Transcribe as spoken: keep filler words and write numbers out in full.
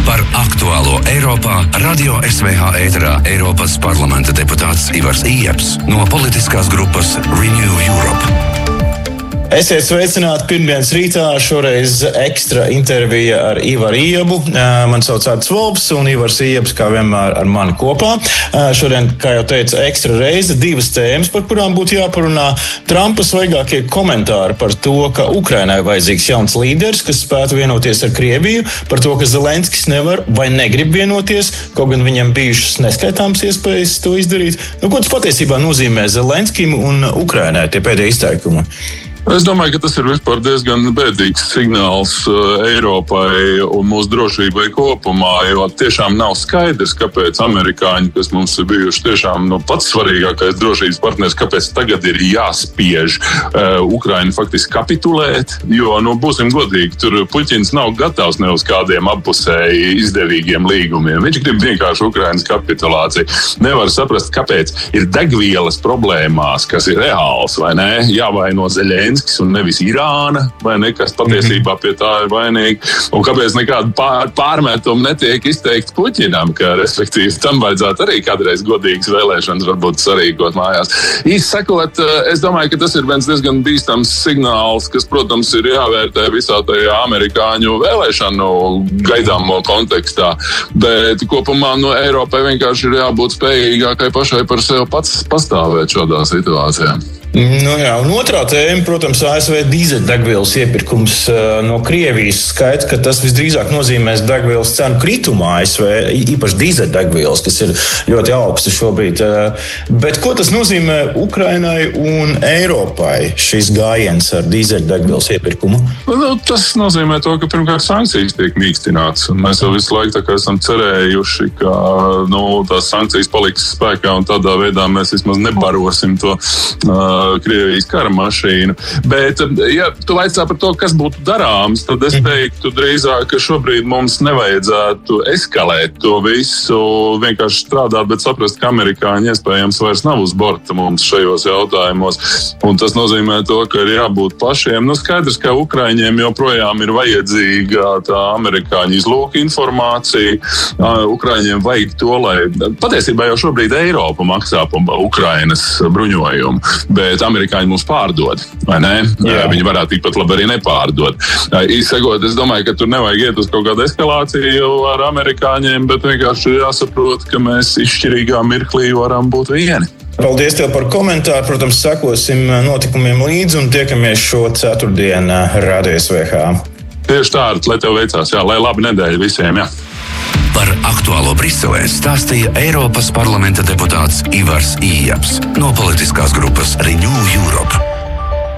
Par aktuālo Eiropā Radio S V H ēterā Eiropas parlamenta deputāts Ivars Ieps no politiskās grupas Renew Europe. Esiet sveicināti pirmdienas rītā, šoreiz ekstra intervija ar Ivaru Iebu. Man sauc Arts Volps un Ivars Iebs kā vienmēr ar mani kopā. Šodien, kā jau teicu, ekstra reize, divas tēmas, par kurām būtu jāparunā. Trumpa svaigākie komentāri par to, ka Ukrainai vajadzīgs jauns līderis, kas spētu vienoties ar Krieviju, par to, ka Zelenskis nevar vai negrib vienoties, kaut gan viņam bijušas neskaitāmas iespējas to izdarīt. Nu, ko tas patiesībā nozīmē Zelenskim un Ukrainai, tie pēdējie izteikumi? Es domāju, ka tas ir vispār diezgan bēdīgs signāls Eiropai un mūsu drošībai kopumā, jo tiešām nav skaidrs, kāpēc amerikāņi, kas mums ir bijuši tiešām nu, pats svarīgākais drošības partners, kāpēc tagad ir jāspiež uh, Ukrainu faktiski kapitulēt, jo, nu, būsim godīgi, tur Puķins nav gatavs ne uz kādiem appusēji izdevīgiem līgumiem. Viņš grib vienkārši Ukrainas kapitulāciju. Nevar saprast, kāpēc ir degvielas problēmās, kas ir reāls, vai ne, jāvaino Zeļenskis un nevis Irāna, vai ne, kas patiesībā pie tā ir vainīgi, un kāpēc nekāda pār, pārmetuma netiek izteikti Puķinam, ka, respektīvi, tam vajadzētu arī kādreiz godīgas vēlēšanas varbūt sarīkot mājās. Īsti sakot, es domāju, ka tas ir viens diezgan bīstams signāls, kas, protams, ir jāvērtē visā tajā amerikāņu vēlēšanu gaidāmo kontekstā, bet kopumā no Eiropai vienkārši ir jābūt spējīgākai pašai par sevi pats pastāvēt šādā situācijā. Nu jā, un otrā tēma, protams, A S V dīzeļdegvielas iepirkums no Krievijas skaidrs, ka tas visdrīzāk nozīmēs degvielas cenu kritumu A S V, īpaši dīzeļdegvielas, kas ir ļoti augsta šobrīd. Bet ko tas nozīmē Ukrainai un Eiropai, šis gājiens ar dīzeļdegvielas iepirkumu? Nu, tas nozīmē to, ka pirmkārt sankcijas tiek mīkstināts. Mēs jau visu laiku tā kā esam cerējuši, ka nu, tās sankcijas paliks spēkā un tādā veidā mēs vismaz nebarosim to uh, Krievijas kara mašīnu. Bet, ja tu vaicā par to, kas būtu darāms, tad es teiktu drīzāk, ka šobrīd mums nevajadzētu eskalēt to visu, vienkārši strādāt, bet saprast, ka amerikāņi iespējams vairs nav uz borta mums šajos jautājumos. Un tas nozīmē to, ka ir jābūt pašiem. Nu, skaidrs, ka Ukraiņiem joprojām ir vajadzīga tā amerikāņu izlūka informācija. Ukraiņiem vajag to, lai patiesībā jau šobrīd Eiropa maksā par Ukrainas bruņojumu. Bet amerikāņi mūs pārdod, vai ne? Jā. Viņi varētu tikpat labi arī nepārdot. Īsakot, es domāju, ka tur nevajag iet uz kaut kādu eskalāciju ar amerikāņiem, bet vienkārši jāsaprot, ka mēs izšķirīgā mirklī varam būt vieni. Paldies tev par komentāru. Protams, sekosim notikumiem līdzi un tiekamies šo ceturtdienu Radio S V H. Tieši tā, lai tev veicās, jā, lai labi nedēļa visiem, jā. Par aktuālo Briselē stāstīja Eiropas parlamenta deputāts Ivars Ieps no politiskās grupas Renew Europe.